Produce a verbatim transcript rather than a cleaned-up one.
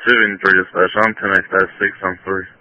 seven three dispatch. I'm ten eight six on three.